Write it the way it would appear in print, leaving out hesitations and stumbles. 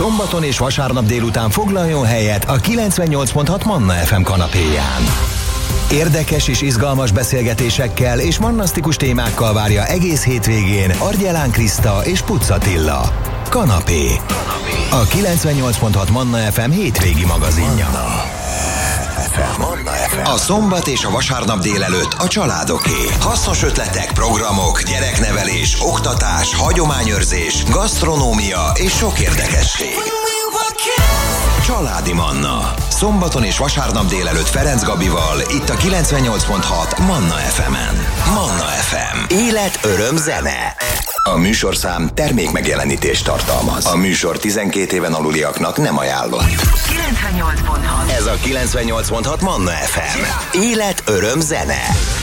Szombaton és vasárnap délután foglaljon helyet a 98.6 Manna FM kanapéján. Érdekes és izgalmas beszélgetésekkel és mannasztikus témákkal várja egész hétvégén Argyelán Kriszta és Pucz Attila. Kanapé. A 98.6 Manna FM hétvégi magazinja. A szombat és a vasárnap délelőtt a családoké. Hasznos ötletek, programok, gyereknevelés, oktatás, hagyományőrzés, gasztronómia és sok érdekesség. Családi Manna. Szombaton és vasárnap délelőtt Ferenc Gabival, itt a 98.6 Manna FM-en. Manna FM. Élet, öröm, zene. A műsorszám termékmegjelenítést tartalmaz. A műsor 12 éven aluliaknak nem ajánlott. 98.6. Ez a 98.6 Manna FM. Élet, öröm, zene.